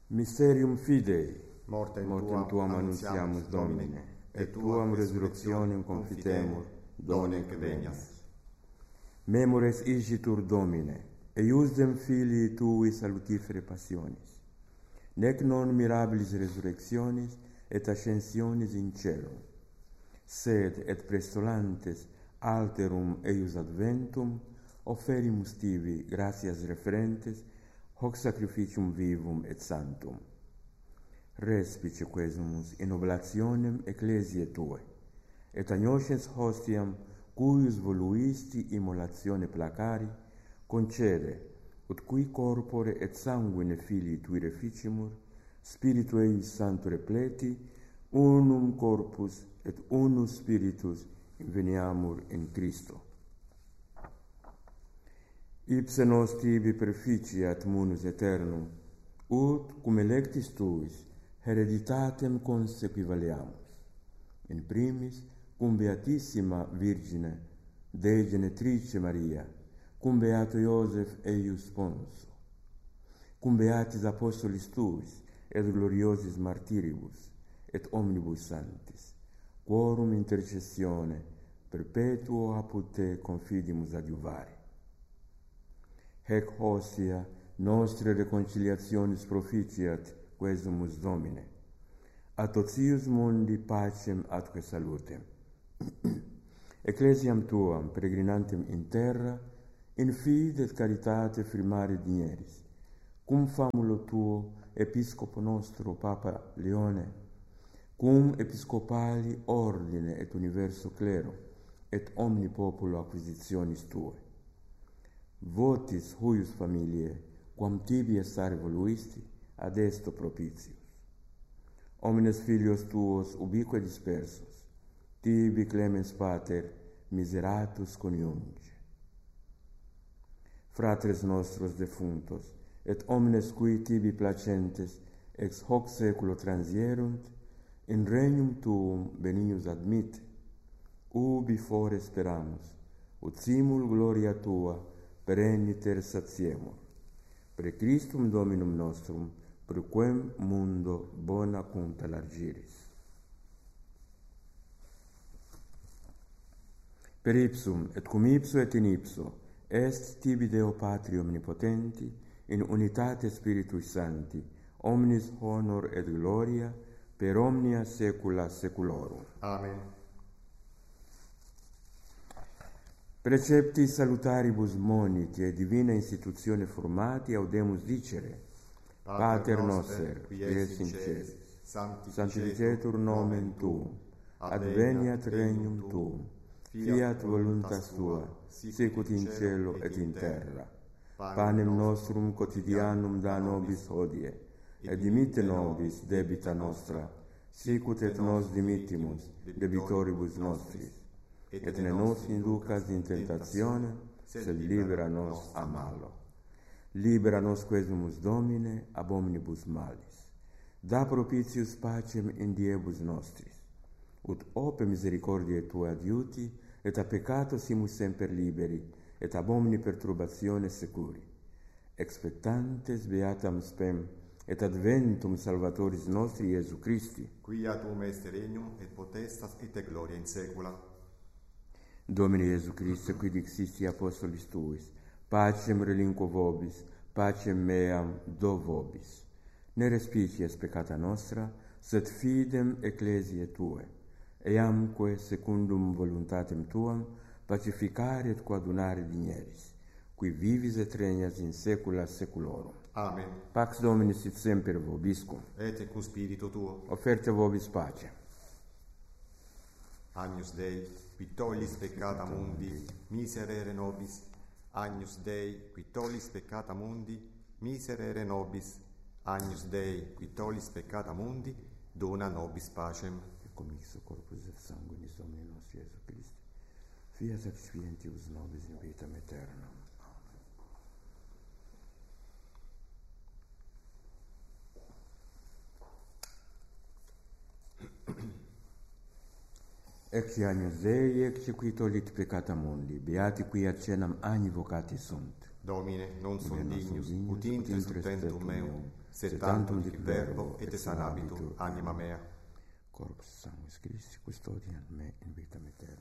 Mysterium Fidei, Mortem tuam annunciamus, Domine, et tuam resurrectionem confitemur, donec venias. Memores igitur, Domine, eiusdem filii tui salutifere passionis, nec non mirabilis resurrectionis et ascensionis in celum, sed et prestolantes alterum eius adventum offerimus tibi gratias referentes hoc sacrificium vivum et sanctum. Respice quesumus in oblationem ecclesiae Tue, et agnoscens hostiam cuius voluisti immolatione placari, concede, ut qui corpore et sanguine filii Tui reficimur, Spiritu eius Sancto repleti, unum corpus et unus spiritus inveniamur in Christo. Ipse nos tibi perficiat munus aeternum, ut cum electis Tuis hereditatem consequivaleamus. In primis, cum Beatissima Virgine, Dei Genetrice Maria, cum Beato Iosef eius Sponso, cum Beatis Apostolis Tuis, et gloriosis martiribus, et omnibus sanctis, quorum intercessione perpetuo apud Te confidimus adiuvare. Hec hostia nostre reconciliationis proficiat quesumus Domine, a totius mundi pacem atque salutem. Ecclesiam Tuam peregrinantem in terra, in fide et caritate firmare digneris, cum famulo Tuo Episcopo nostro Papa Leone, cum episcopali ordine et universo clero, et omni populo acquisitionis Tue. Votis huius familiae, quam tibi estare voluisti, ad esto propitius. Omnes filios Tuos ubique dispersus, tibi clemens Pater miseratus coniunge. Fratres nostros defunctos, et omnes qui tibi placentes ex hoc saeculo transierunt, in regnum Tuum benignus admite, ubi fore speramus, ut simul gloria Tua perenniter satiemur. Per Christum Dominum nostrum, per quem mundo bona cunta largiris. Per ipsum, et cum ipso et in ipso, est tibi Deo Patri omnipotenti, in unitate Spiritui Sancti, omnis honor et gloria, per omnia saecula saeculorum. Amen. Precepti salutaribus moniti et divina institutione formati audemus dicere: Pater noster, qui es in celis, sanctificetur nomen Tuum, adveniat regnum Tuum, fiat voluntas Tua, sicut in cielo et in terra. Panem nostrum quotidianum da nobis hodie, et dimitte nobis debita nostra, sicut et nos dimittimus debitoribus nostris, et ne nos inducas in tentationem, sed libera nos a malo. Libera nos quesumus Domine ab omnibus malis. Da propitius pacem in diebus nostris, ut ope misericordiae Tuae adiuti, et a peccato simus semper liberi, et ab omni perturbatione securi. Expectantes beatam spem, et adventum Salvatoris nostri Iesu Christi, Quia Tuum est regnum et potestas et gloria in saecula. Domine Iesu Christe, qui dixisti apostolis Tuis, pacem relinquo vobis, pacem meam do vobis. Ne respicies peccata nostra, sed fidem ecclesiae Tuae, eamque secundum voluntatem Tuam pacificare et coadunare digneris, qui vivis et regnas in saecula saeculorum. Amen. Pax Domini sit semper vobiscum. Et cum spiritu tuo. Offerte vobis pace. Agnus Dei, qui tollis peccata mundi, miserere nobis. Agnus Dei, qui tollis peccata mundi, miserere nobis. Agnus Dei, qui tollis peccata mundi, dona nobis pacem. Et cum ixo corpus et sanguinis Domini nostri Iesu Christi, fiat expientibus nobis in vitam aeternam. Ecce Agnus Dei, ecce qui tollit peccata mundi, beati qui ad cenam agni vocati sunt. Domine, non sum dignus, ut intres tentum meum, sed tantum dic verbo, et sanabitur anima mea. Corpus sanguis Christi, custodian me in vitam aeterna.